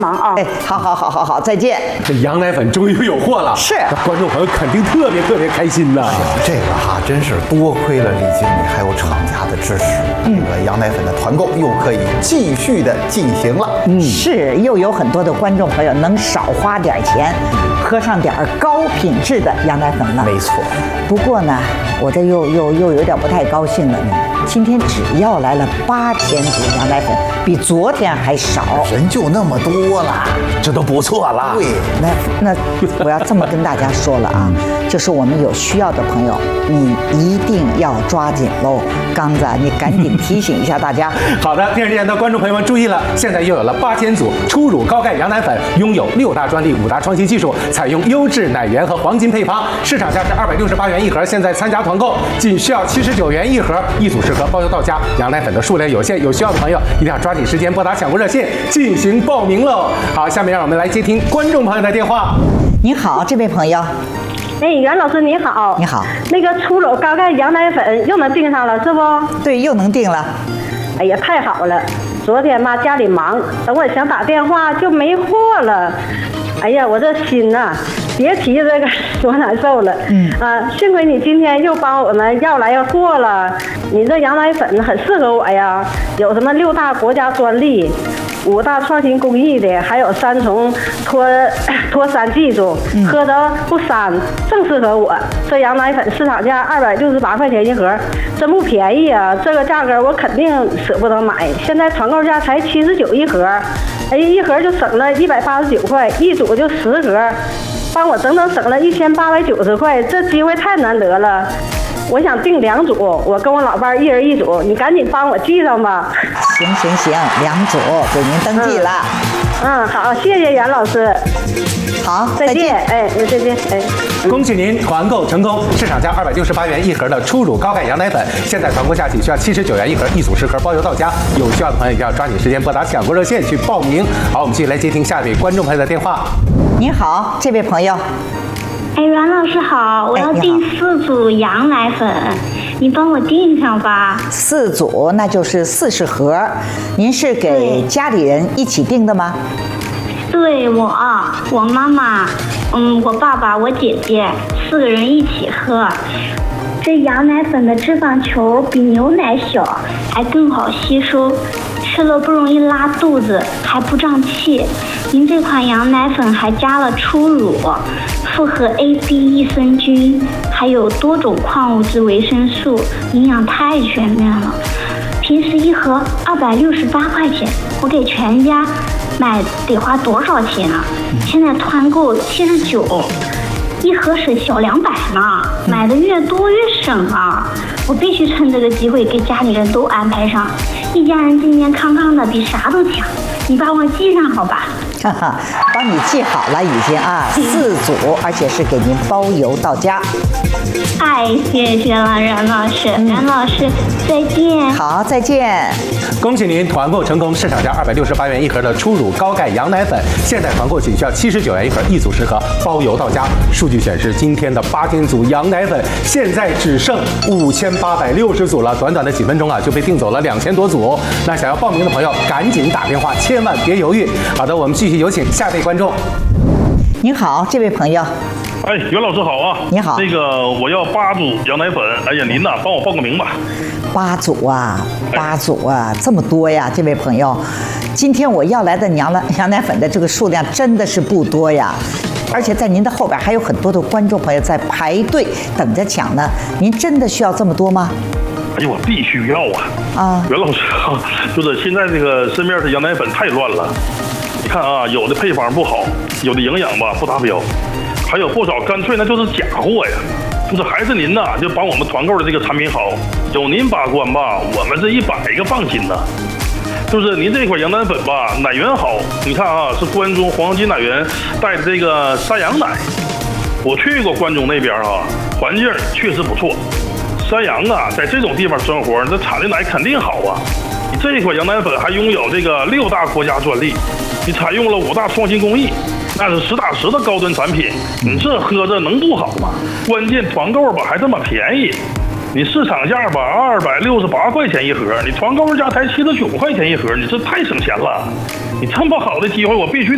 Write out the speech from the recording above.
忙啊！ 哎，好，再见。 这羊奶粉终于有货了， 是， 观众朋友肯定特别开心呐。 这个真是多亏了李经理还有厂家的支持，这个羊奶粉的团购又可以继续的进行了。 是，又有很多的观众朋友能少花点钱，喝上点高品质的羊奶粉了。 没错。 不过呢，我这又有点不太高兴了呢。今天只要来了8000组羊奶粉，比昨天还少。 人就那么多了， 这都不错了。 对， 那我要这么跟大家说了啊，就是我们有需要的朋友，你一定要抓紧喽。刚子，你赶紧提醒一下大家。 好的，电视前的观众朋友们注意了，现在又有了8000组初乳高钙羊奶粉，拥有6大专利、5大创新技术，采用优质奶源和黄金配方，市场价是268元一盒，现在参加团购仅需要79元一盒，一组10盒包邮到家。羊奶粉的数量有限，有需要的朋友一定要抓紧时间拨打抢购热线进行报名喽。好，下面让我们来接听观众朋友的电话。 你好，这位朋友。 哎，袁老师你好。 你好。 那个初乳高钙羊奶粉又能订上了是不？ 对，又能订了。 哎呀，太好了！昨天嘛家里忙，等我想打电话就没货了。哎呀，我这心呐，别提这个多难受了。幸亏你今天又帮我们要来货了。你这羊奶粉很适合我呀，有什么6大国家专利、5大创新工艺的，还有3重脱酸技术，喝着不膻，正适合我。这羊奶粉市场价268块钱一盒，真不便宜啊！这个价格我肯定舍不得买。现在团购价才79一盒，哎，一盒就省了189块，一组就10盒，帮我整省了1890块，这机会太难得了。我想订2组，我跟我老伴1人1组，你赶紧帮我记上吧。 行，2组给您登记了。 好，谢谢袁老师。 好， 再见。哎，再见。哎， 恭喜您团购成功！市场价268元一盒的初乳高钙羊奶粉，现在团购价仅需要79元一盒，一组10盒包邮到家。有需要的朋友一定要抓紧时间拨打抢购热线去报名。好，我们继续来接听下一位观众朋友的电话。 你好，这位朋友。 哎，袁老师好，我要订4组羊奶粉，你帮我订上吧。 4组，那就是40盒。您是给家里人一起订的吗？ 对，我妈妈，我爸爸，我姐姐，4个人一起喝。这羊奶粉的脂肪球比牛奶小，还更好吸收，吃了不容易拉肚子，还不胀气。您这款羊奶粉还加了初乳，复合 A、B 益生菌，还有多种矿物质、维生素，营养太全面了。平时一盒268块钱，我给全家买得花多少钱啊？现在团购79，一盒是小200呢，买的越多越省啊！我必须趁这个机会给家里人都安排上，一家人健健康康的比啥都强。你帮我记上好吧？ 帮你记好了已经4组，而且是给您包邮到家。 太谢谢了，袁老师，袁老师再见。 好，再见。 恭喜您团购成功，市场价268元一盒的初乳高钙羊奶粉，现在团购仅需要79元一盒，一组10盒包邮到家。数据显示，今天的8000组羊奶粉现在只剩5860组了，短短的几分钟就被订走了2000多组。那想要报名的朋友赶紧打电话，千万别犹豫。好的，我们继续有请下一位观众。 您好，这位朋友。 哎，袁老师好啊！ 你好， 那个我要8组羊奶粉。哎呀，您呐，帮我报个名吧。 8组8组这么多呀，这位朋友，今天我要来的羊奶粉的这个数量真的是不多呀，而且在您的后边还有很多的观众朋友在排队等着抢呢。您真的需要这么多吗？ 哎呦，我必须要袁老师就是现在这个市面的羊奶粉太乱了。你看有的配方不好，有的营养吧不达标，还有不少干脆那就是假货呀。就是还是您呐，就把我们团购的这个产品好，有您把关吧，我们是100个放心呐。就是您这款羊奶粉吧，奶源好，你看是关中黄金奶源带的这个山羊奶。我去过关中那边环境确实不错。山羊在这种地方生活，那产的奶肯定好啊。你这款羊奶粉还拥有这个6大国家专利，你采用了5大创新工艺，那是实打实的高端产品。你这喝着能不好吗？关键团购吧还这么便宜，你市场价吧268块钱一盒，你团购价才79块钱一盒，你这太省钱了。你这么好的机会，我必须